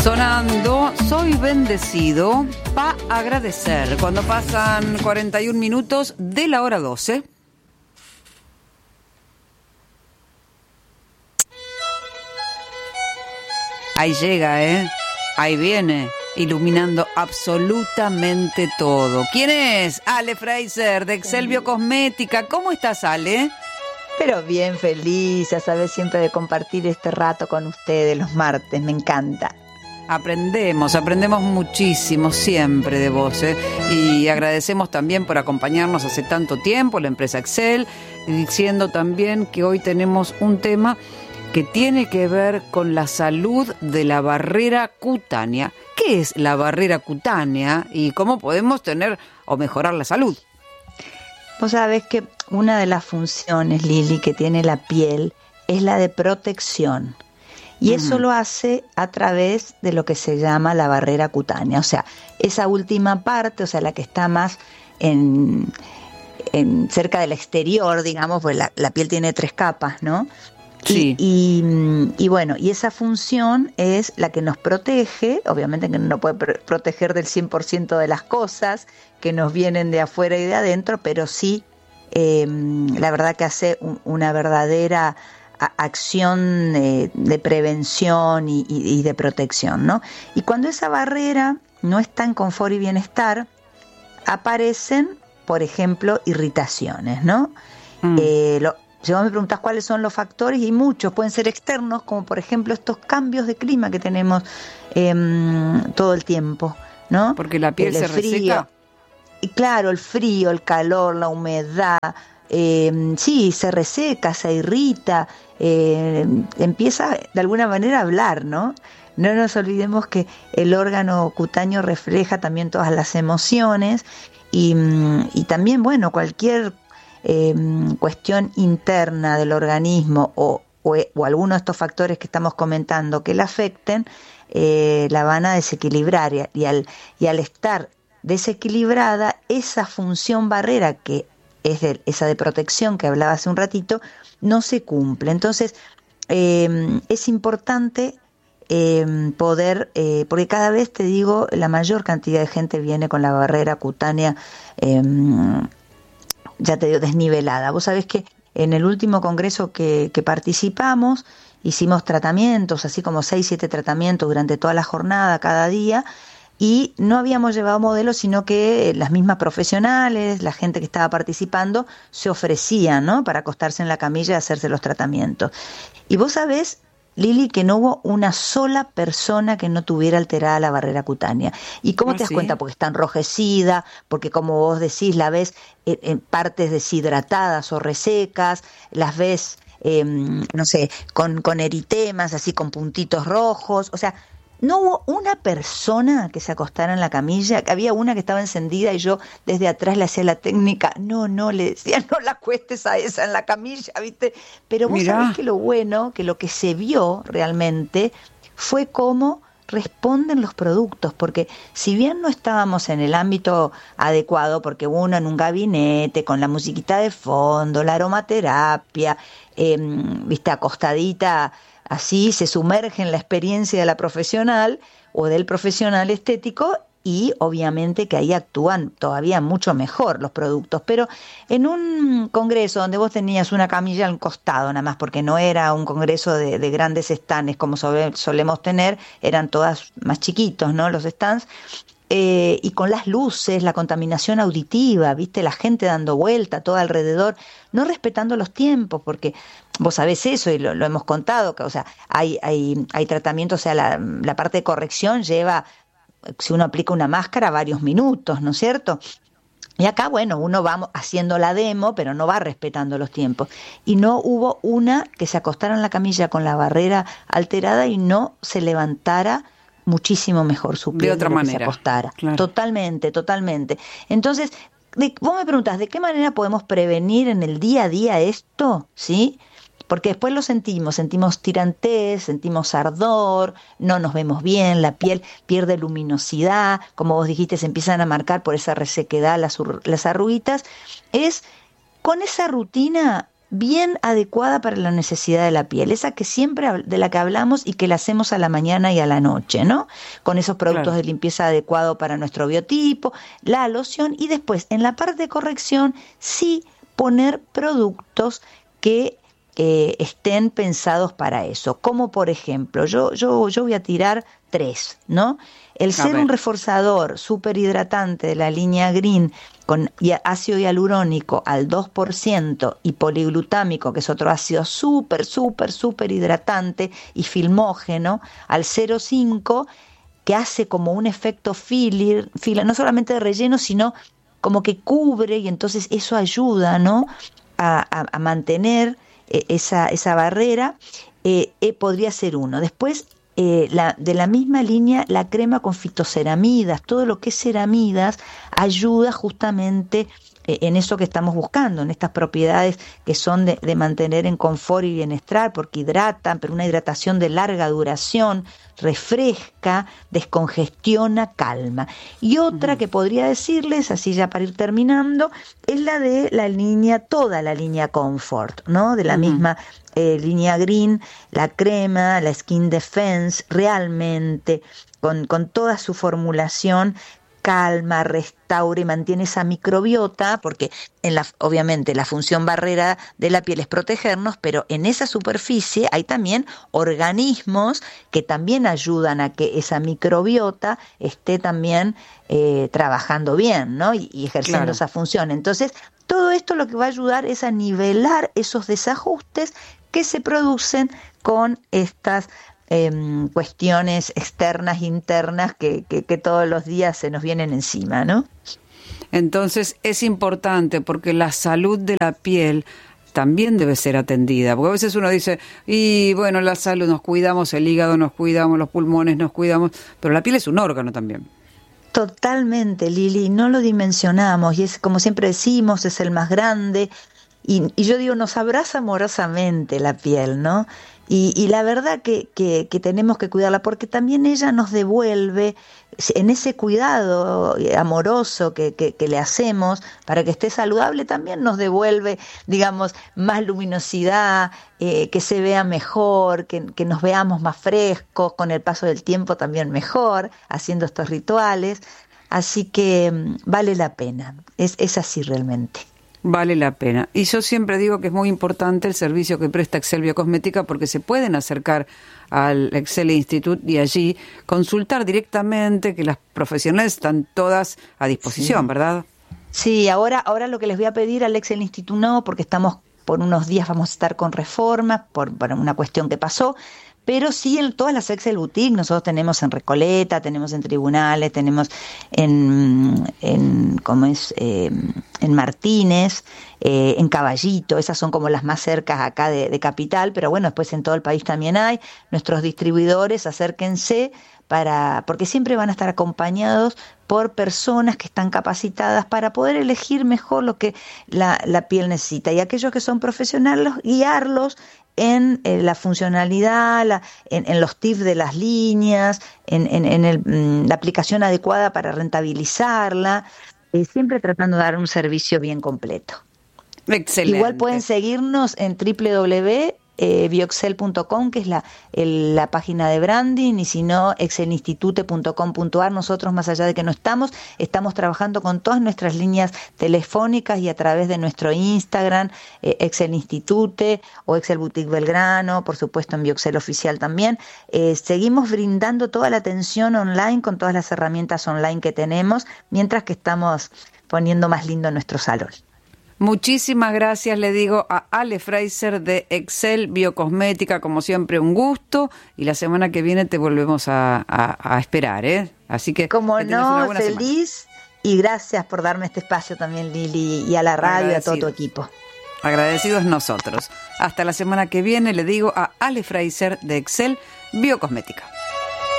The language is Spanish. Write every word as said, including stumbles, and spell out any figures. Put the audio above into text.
Sonando Soy Bendecido pa' agradecer, cuando pasan cuarenta y un minutos de la hora doce. Ahí llega, ¿eh? Ahí viene, iluminando absolutamente todo. ¿Quién es? Ale Fraser, de Excelvio Cosmética. ¿Cómo estás, Ale? Pero bien, feliz, ya sabes, siempre de compartir este rato con ustedes los martes, me encanta. Aprendemos, aprendemos muchísimo siempre de vos, ¿eh? Y agradecemos también por acompañarnos hace tanto tiempo, la empresa Excel, diciendo también que hoy tenemos un tema que tiene que ver con la salud de la barrera cutánea. ¿Qué es la barrera cutánea y cómo podemos tener o mejorar la salud? Vos sabés que una de las funciones, Lili, que tiene la piel es la de protección. Y uh-huh. eso lo hace a través de lo que se llama la barrera cutánea. O sea, esa última parte, o sea, la que está más en, en cerca del exterior, digamos, pues la, la piel tiene tres capas, ¿no? Sí. Y, y, y bueno, y esa función es la que nos protege, obviamente que no puede pr- proteger del cien por ciento de las cosas que nos vienen de afuera y de adentro, pero sí, eh, la verdad que hace un, una verdadera a, acción eh, de prevención y, y, y de protección, ¿no? Y cuando esa barrera no está en confort y bienestar, aparecen, por ejemplo, irritaciones, ¿no? Mm. Eh, lo, Si vos me preguntás cuáles son los factores, y muchos pueden ser externos, como por ejemplo estos cambios de clima que tenemos eh, todo el tiempo, ¿no? Porque la piel el se frío, reseca. Y claro, el frío, el calor, la humedad, eh, sí, se reseca, se irrita, eh, empieza de alguna manera a hablar, ¿no? No nos olvidemos que el órgano cutáneo refleja también todas las emociones y, y también, bueno, cualquier Eh, cuestión interna del organismo o, o, o alguno de estos factores que estamos comentando que la afecten, eh, la van a desequilibrar y, y, al, y al estar desequilibrada, esa función barrera que es de, esa de protección que hablaba hace un ratito, no se cumple. Entonces eh, es importante eh, poder, eh, porque cada vez te digo, la mayor cantidad de gente viene con la barrera cutánea eh, ya te digo, desnivelada. Vos sabés que en el último congreso que, que participamos, hicimos tratamientos, así como seis, siete tratamientos durante toda la jornada, cada día, y no habíamos llevado modelos, sino que las mismas profesionales, la gente que estaba participando, se ofrecían, ¿no?, para acostarse en la camilla y hacerse los tratamientos. Y vos sabés, Lili, que no hubo una sola persona que no tuviera alterada la barrera cutánea. ¿Y cómo ¿Ah, te das sí? cuenta? Porque está enrojecida, porque como vos decís, la ves en, en partes deshidratadas o resecas, las ves, eh, no sé, con, con eritemas, así con puntitos rojos, o sea, no hubo una persona que se acostara en la camilla. Había una que estaba encendida y yo desde atrás le hacía la técnica, no, no, le decía, no la acuestes a esa en la camilla, ¿viste? Pero vos Mirá. sabés que lo bueno, que lo que se vio realmente fue cómo responden los productos, porque si bien no estábamos en el ámbito adecuado, porque uno en un gabinete con la musiquita de fondo, la aromaterapia, eh, viste, acostadita, así se sumerge en la experiencia de la profesional o del profesional estético y obviamente que ahí actúan todavía mucho mejor los productos. Pero en un congreso donde vos tenías una camilla al costado nada más, porque no era un congreso de, de grandes stands como sole, solemos tener, eran todas más chiquitos, ¿no?, los stands, Eh, y con las luces, la contaminación auditiva, viste, la gente dando vuelta todo alrededor, no respetando los tiempos, porque vos sabés eso y lo, lo hemos contado, que, o sea, hay, hay, hay tratamientos, o sea, la, la parte de corrección lleva, si uno aplica una máscara, varios minutos, ¿no es cierto? Y acá, bueno, uno va haciendo la demo, pero no va respetando los tiempos. Y no hubo una que se acostara en la camilla con la barrera alterada y no se levantara muchísimo mejor su piel de otra de manera, que se acostara. Claro. Totalmente, totalmente. Entonces, de, vos me preguntás, ¿de qué manera podemos prevenir en el día a día esto? ¿Sí? Porque después lo sentimos, sentimos tirantez, sentimos ardor, no nos vemos bien, la piel pierde luminosidad, como vos dijiste, se empiezan a marcar por esa resequedad las, las arruguitas. Es con esa rutina bien adecuada para la necesidad de la piel, esa que siempre de la que hablamos y que la hacemos a la mañana y a la noche, ¿no? Con esos productos claro. de limpieza adecuado para nuestro biotipo, la loción, y después en la parte de corrección sí poner productos que eh, estén pensados para eso, como por ejemplo, yo, yo, yo voy a tirar tres, ¿no? El ser un reforzador súper hidratante de la línea Green con ácido hialurónico al dos por ciento y poliglutámico, que es otro ácido súper, súper, súper hidratante y filmógeno, al cero punto cinco, que hace como un efecto filler, filler, no solamente de relleno, sino como que cubre, y entonces eso ayuda, ¿no?, a, a, a mantener eh, esa, esa barrera, eh, eh, podría ser uno. Después, Eh, la, de la misma línea, la crema con fitoceramidas, todo lo que es ceramidas ayuda justamente eh, en eso que estamos buscando, en estas propiedades que son de, de mantener en confort y bienestar, porque hidratan, pero una hidratación de larga duración, refresca, descongestiona, calma. Y otra uh-huh. que podría decirles, así ya para ir terminando, es la de la línea, toda la línea Comfort, ¿no? De la uh-huh. misma Eh, línea Green, la crema, la Skin Defense, realmente con, con toda su formulación calma, restaura y mantiene esa microbiota, porque en la, obviamente la función barrera de la piel es protegernos, pero en esa superficie hay también organismos que también ayudan a que esa microbiota esté también eh, trabajando bien, ¿no? Y, y ejerciendo claro. esa función. Entonces, todo esto lo que va a ayudar es a nivelar esos desajustes que se producen con estas eh, cuestiones externas, internas, que, que, que todos los días se nos vienen encima, ¿no? Entonces es importante, porque la salud de la piel también debe ser atendida, porque a veces uno dice, y bueno, la salud, nos cuidamos, el hígado nos cuidamos, los pulmones nos cuidamos, pero la piel es un órgano también. Totalmente, Lili, no lo dimensionamos, y es como siempre decimos, es el más grande. Y, y yo digo, nos abraza amorosamente la piel, ¿no? Y, y la verdad que, que, que tenemos que cuidarla, porque también ella nos devuelve, en ese cuidado amoroso que, que, que le hacemos para que esté saludable, también nos devuelve, digamos, más luminosidad, eh, que se vea mejor, que, que nos veamos más frescos, con el paso del tiempo también mejor, haciendo estos rituales. Así que vale la pena, es, es así realmente. Vale la pena. Y yo siempre digo que es muy importante el servicio que presta Excel Biocosmética, porque se pueden acercar al Excel Institute y allí consultar directamente, que las profesionales están todas a disposición, sí. ¿verdad? Sí, ahora, ahora lo que les voy a pedir al Excel Institute no, porque estamos por unos días vamos a estar con reformas, por, por una cuestión que pasó, pero sí en todas las Excel Boutique, nosotros tenemos en Recoleta, tenemos en Tribunales, tenemos en, en ¿cómo es? Eh, en Martínez, eh, en Caballito, esas son como las más cercas acá de, de Capital, pero bueno, después en todo el país también hay. Nuestros distribuidores, acérquense, para porque siempre van a estar acompañados por personas que están capacitadas para poder elegir mejor lo que la, la piel necesita, y aquellos que son profesionales, guiarlos en eh, la funcionalidad, la, en, en los tips de las líneas, en, en, en el, mm, la aplicación adecuada para rentabilizarla, eh, siempre tratando de dar un servicio bien completo. Excelente. Igual pueden seguirnos en doble u doble u doble u punto bioexcel punto com, que es la, el, la página de branding, y si no, excelinstitute punto com punto a r. Nosotros, más allá de que no estamos, estamos trabajando con todas nuestras líneas telefónicas y a través de nuestro Instagram, eh, Excel Institute o Excel Boutique Belgrano, por supuesto en Bioexcel Oficial también. Eh, seguimos brindando toda la atención online con todas las herramientas online que tenemos, mientras que estamos poniendo más lindo nuestro salón. Muchísimas gracias, le digo a Ale Fraser de Excel Biocosmética, como siempre un gusto, y la semana que viene te volvemos a, a, a esperar, ¿eh? Así que como que no, feliz semana. Y gracias por darme este espacio también, Lili, y a la radio y a todo tu equipo. Agradecidos nosotros. Hasta la semana que viene, le digo a Ale Fraser de Excel Biocosmética.